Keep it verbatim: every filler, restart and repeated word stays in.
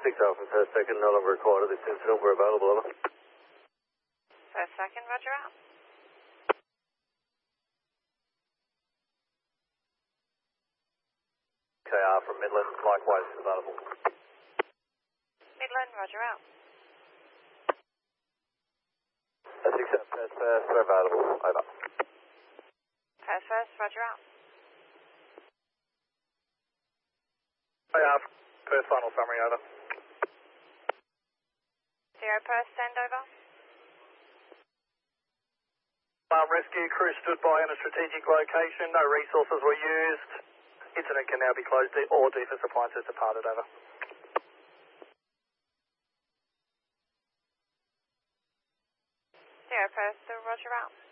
six Alpha per second, no longer required at this incident. We're available, over. Per second, roger out. K R from Midland, likewise available. Midland, roger out. six Alpha per first, we're available, over. Per first, roger out. K R per final summary, over. Zero per, send over. Alarm rescue crew stood by in a strategic location. No resources were used. Incident can now be closed. All defense appliances departed, over. Zero per, still roger out.